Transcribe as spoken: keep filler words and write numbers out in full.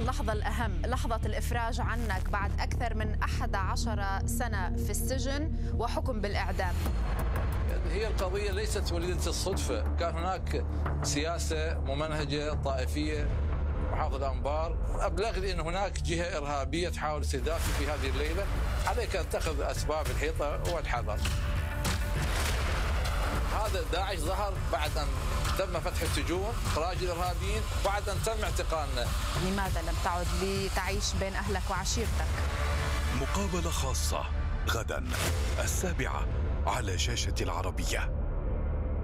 اللحظة الأهم، لحظة الإفراج عنك بعد أكثر من أحد عشر سنة في السجن وحكم بالإعدام. هي القضية ليست وليدة الصدفة، كان هناك سياسة ممنهجة طائفية. محافظ الأنبار أبلغني أن هناك جهة إرهابية تحاول استهدافي في هذه الليلة، عليك أن تأخذ أسباب الحيطة والحذر. هذا داعش ظهر بعد أن تم فتح السجون، إخراج الإرهابيين، بعد أن تم اعتقالنا. لماذا لم تعد لتعيش بين أهلك وعشيرتك؟ مقابلة خاصة غدا السابعة على شاشة العربية.